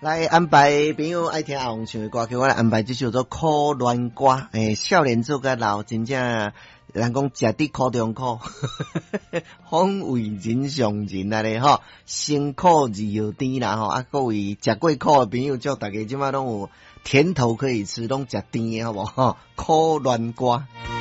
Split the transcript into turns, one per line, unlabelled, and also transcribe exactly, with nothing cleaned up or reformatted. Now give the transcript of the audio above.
来安排朋友爱听阿王唱的歌，叫我来安排这首做苦恋歌。诶，少年做甲老，真正人讲食得苦中苦，方为人上人啊咧吼，辛苦日又甜啦吼。啊，各位食过苦的朋友，祝大家即马拢有甜头可以吃，拢食甜的好无吼？苦恋歌。